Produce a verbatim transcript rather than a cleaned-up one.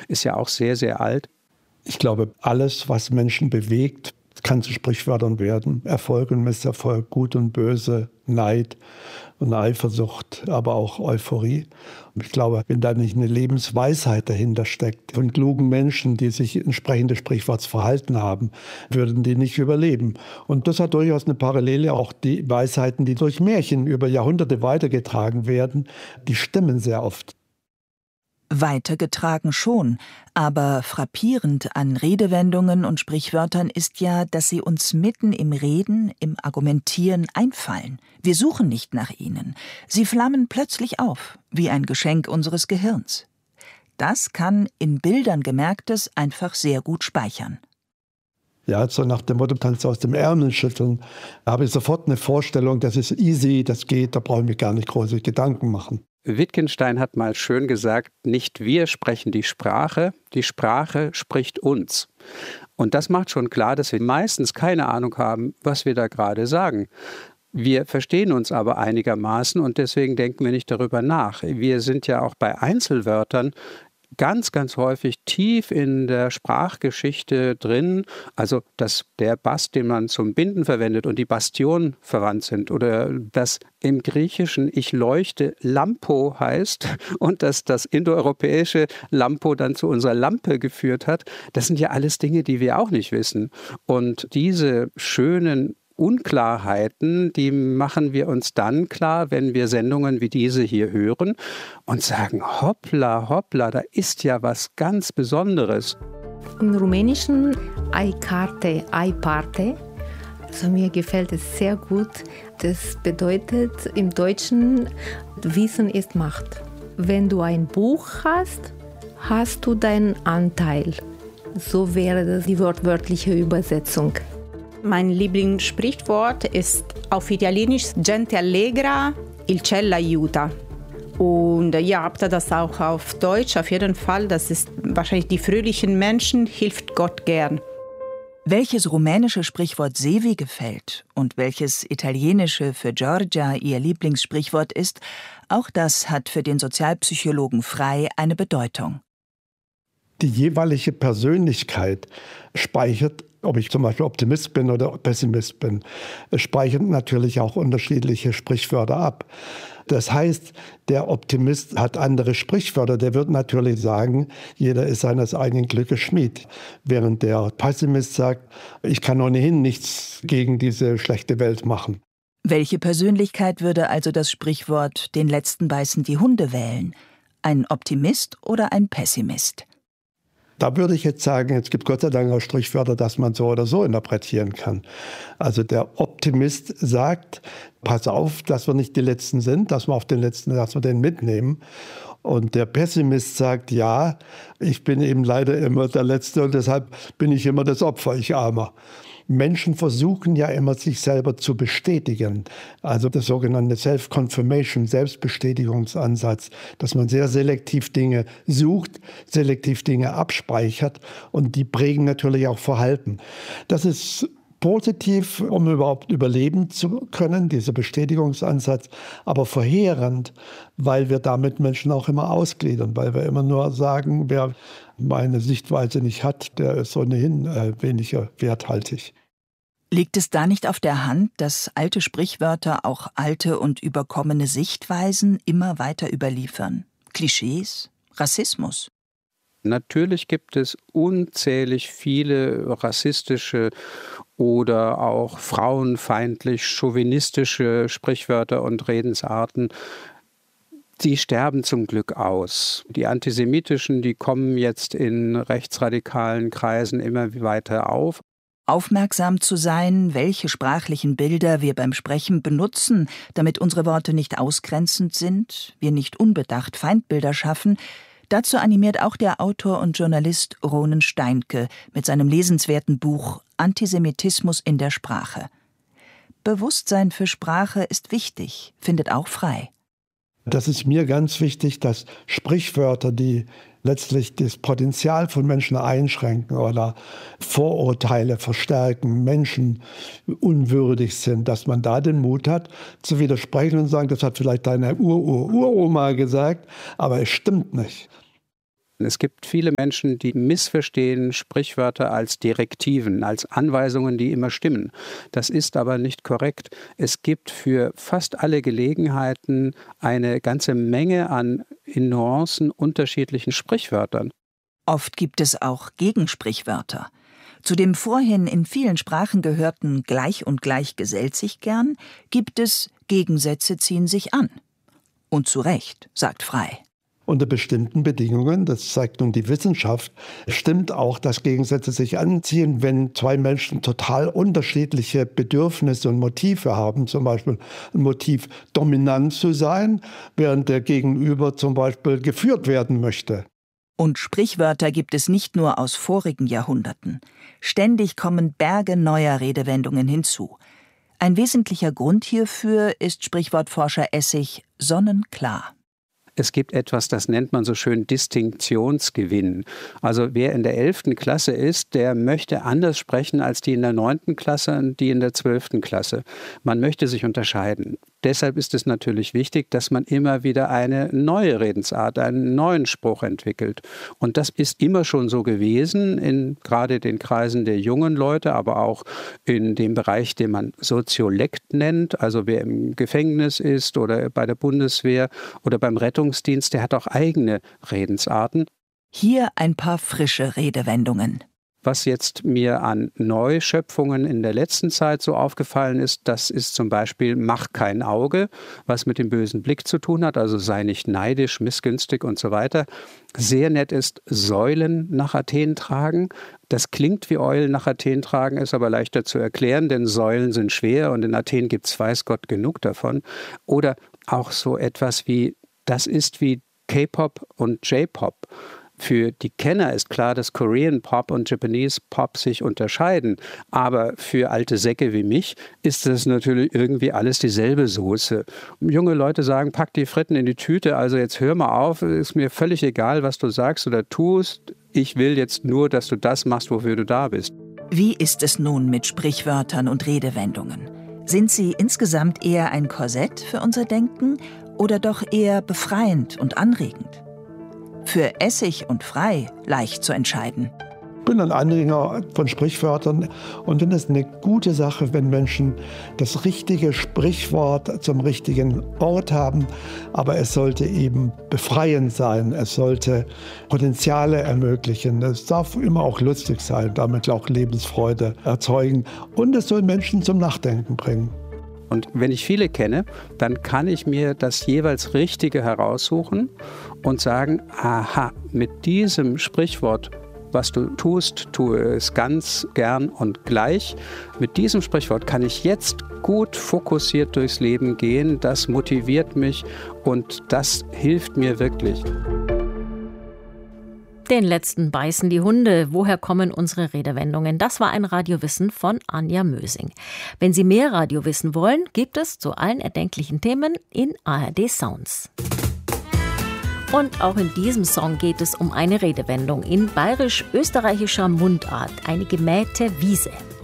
ist ja auch sehr, sehr alt. Ich glaube, alles, was Menschen bewegt, kann zu Sprichwörtern werden. Erfolg und Misserfolg, Gut und Böse, Neid und Eifersucht, aber auch Euphorie. Und ich glaube, wenn da nicht eine Lebensweisheit dahinter steckt, von klugen Menschen, die sich entsprechend des Sprichworts verhalten haben, würden die nicht überleben. Und das hat durchaus eine Parallele. Auch die Weisheiten, die durch Märchen über Jahrhunderte weitergetragen werden, die stimmen sehr oft. Weitergetragen schon, aber frappierend an Redewendungen und Sprichwörtern ist ja, dass sie uns mitten im Reden, im Argumentieren einfallen. Wir suchen nicht nach ihnen. Sie flammen plötzlich auf, wie ein Geschenk unseres Gehirns. Das kann in Bildern Gemerktes einfach sehr gut speichern. Ja, so nach dem Motto, kannst du aus dem Ärmel schütteln. Da habe ich sofort eine Vorstellung, das ist easy, das geht, da brauche ich mir gar nicht große Gedanken machen. Wittgenstein hat mal schön gesagt, nicht wir sprechen die Sprache, die Sprache spricht uns. Und das macht schon klar, dass wir meistens keine Ahnung haben, was wir da gerade sagen. Wir verstehen uns aber einigermaßen und deswegen denken wir nicht darüber nach. Wir sind ja auch bei Einzelwörtern ganz, ganz häufig tief in der Sprachgeschichte drin, also dass der Bast, den man zum Binden verwendet und die Bastion verwandt sind oder dass im Griechischen ich leuchte Lampo heißt und dass das indoeuropäische Lampo dann zu unserer Lampe geführt hat, das sind ja alles Dinge, die wir auch nicht wissen. Und diese schönen Unklarheiten, die machen wir uns dann klar, wenn wir Sendungen wie diese hier hören und sagen, hoppla, hoppla, da ist ja was ganz Besonderes. Im Rumänischen ai carte, ai parte. Also mir gefällt es sehr gut. Das bedeutet im Deutschen, Wissen ist Macht. Wenn du ein Buch hast, hast du deinen Anteil. So wäre das die wortwörtliche Übersetzung. Mein Lieblingssprichwort ist auf Italienisch gente allegra il ciel aiuta. Und ihr habt das auch auf Deutsch, auf jeden Fall. Das ist wahrscheinlich die fröhlichen Menschen, hilft Gott gern. Welches rumänische Sprichwort Sevi gefällt und welches italienische für Giorgia ihr Lieblingssprichwort ist, auch das hat für den Sozialpsychologen Frey eine Bedeutung. Die jeweilige Persönlichkeit speichert, ob ich zum Beispiel Optimist bin oder Pessimist bin, speichert natürlich auch unterschiedliche Sprichwörter ab. Das heißt, der Optimist hat andere Sprichwörter. Der wird natürlich sagen, jeder ist seines eigenen Glückes Schmied. Während der Pessimist sagt, ich kann ohnehin nichts gegen diese schlechte Welt machen. Welche Persönlichkeit würde also das Sprichwort den letzten beißen die Hunde wählen? Ein Optimist oder ein Pessimist? Da würde ich jetzt sagen, es gibt Gott sei Dank auch Sprichwörter, dass man so oder so interpretieren kann. Also der Optimist sagt, pass auf, dass wir nicht die Letzten sind, dass wir auf den Letzten, dass wir den mitnehmen. Und der Pessimist sagt, ja, ich bin eben leider immer der Letzte und deshalb bin ich immer das Opfer, ich Armer. Menschen versuchen ja immer, sich selber zu bestätigen. Also der sogenannte Self-Confirmation, Selbstbestätigungsansatz, dass man sehr selektiv Dinge sucht, selektiv Dinge abspeichert und die prägen natürlich auch Verhalten. Das ist positiv, um überhaupt überleben zu können, dieser Bestätigungsansatz, aber verheerend, weil wir damit Menschen auch immer ausgliedern, weil wir immer nur sagen, wer meine Sichtweise nicht hat, der ist ohnehin äh, weniger werthaltig. Liegt es da nicht auf der Hand, dass alte Sprichwörter auch alte und überkommene Sichtweisen immer weiter überliefern? Klischees? Rassismus? Natürlich gibt es unzählig viele rassistische oder auch frauenfeindlich chauvinistische Sprichwörter und Redensarten. Die sterben zum Glück aus. Die antisemitischen, die kommen jetzt in rechtsradikalen Kreisen immer weiter auf. Aufmerksam zu sein, welche sprachlichen Bilder wir beim Sprechen benutzen, damit unsere Worte nicht ausgrenzend sind, wir nicht unbedacht Feindbilder schaffen, dazu animiert auch der Autor und Journalist Ronen Steinke mit seinem lesenswerten Buch Antisemitismus in der Sprache. Bewusstsein für Sprache ist wichtig, findet auch Frey. Das ist mir ganz wichtig, dass Sprichwörter, die letztlich das Potenzial von Menschen einschränken oder Vorurteile verstärken, Menschen unwürdig sind, dass man da den Mut hat, zu widersprechen und sagen, das hat vielleicht deine Ur-Ur-Uroma gesagt, aber es stimmt nicht. Es gibt viele Menschen, die missverstehen Sprichwörter als Direktiven, als Anweisungen, die immer stimmen. Das ist aber nicht korrekt. Es gibt für fast alle Gelegenheiten eine ganze Menge an in Nuancen unterschiedlichen Sprichwörtern. Oft gibt es auch Gegensprichwörter. Zu dem vorhin in vielen Sprachen gehörten Gleich und gleich gesellt sich gern gibt es Gegensätze ziehen sich an. Und zu Recht, sagt Frey. Unter bestimmten Bedingungen, das zeigt nun die Wissenschaft, stimmt auch, dass Gegensätze sich anziehen, wenn zwei Menschen total unterschiedliche Bedürfnisse und Motive haben. Zum Beispiel ein Motiv, dominant zu sein, während der Gegenüber zum Beispiel geführt werden möchte. Und Sprichwörter gibt es nicht nur aus vorigen Jahrhunderten. Ständig kommen Berge neuer Redewendungen hinzu. Ein wesentlicher Grund hierfür ist Sprichwortforscher Essig sonnenklar. Es gibt etwas, das nennt man so schön Distinktionsgewinn. Also wer in der elften Klasse ist, der möchte anders sprechen als die in der neunten Klasse und die in der zwölften Klasse. Man möchte sich unterscheiden. Deshalb ist es natürlich wichtig, dass man immer wieder eine neue Redensart, einen neuen Spruch entwickelt. Und das ist immer schon so gewesen, in gerade den Kreisen der jungen Leute, aber auch in dem Bereich, den man Soziolekt nennt. Also wer im Gefängnis ist oder bei der Bundeswehr oder beim Rettungsdienst, der hat auch eigene Redensarten. Hier ein paar frische Redewendungen. Was jetzt mir an Neuschöpfungen in der letzten Zeit so aufgefallen ist, das ist zum Beispiel mach kein Auge, was mit dem bösen Blick zu tun hat, also sei nicht neidisch, missgünstig und so weiter. Sehr nett ist Säulen nach Athen tragen. Das klingt wie Eulen nach Athen tragen, ist aber leichter zu erklären, denn Säulen sind schwer und in Athen gibt es weiß Gott genug davon. Oder auch so etwas wie, das ist wie K-Pop und J-Pop. Für die Kenner ist klar, dass Korean Pop und Japanese Pop sich unterscheiden. Aber für alte Säcke wie mich ist das natürlich irgendwie alles dieselbe Soße. Junge Leute sagen, pack die Fritten in die Tüte, also jetzt hör mal auf, ist mir völlig egal, was du sagst oder tust. Ich will jetzt nur, dass du das machst, wofür du da bist. Wie ist es nun mit Sprichwörtern und Redewendungen? Sind sie insgesamt eher ein Korsett für unser Denken oder doch eher befreiend und anregend? Für Essig und Frey leicht zu entscheiden. Ich bin ein Anhänger von Sprichwörtern und finde es eine gute Sache, wenn Menschen das richtige Sprichwort zum richtigen Ort haben. Aber es sollte eben befreiend sein, es sollte Potenziale ermöglichen. Es darf immer auch lustig sein, damit auch Lebensfreude erzeugen. Und es soll Menschen zum Nachdenken bringen. Und wenn ich viele kenne, dann kann ich mir das jeweils Richtige heraussuchen und sagen, aha, mit diesem Sprichwort, was du tust, tue es ganz gern und gleich. Mit diesem Sprichwort kann ich jetzt gut fokussiert durchs Leben gehen. Das motiviert mich und das hilft mir wirklich. Den letzten beißen die Hunde. Woher kommen unsere Redewendungen? Das war ein Radiowissen von Anja Mösing. Wenn Sie mehr Radiowissen wollen, gibt es zu allen erdenklichen Themen in A R D Sounds. Und auch in diesem Song geht es um eine Redewendung in bayerisch-österreichischer Mundart, eine gemähte Wiese.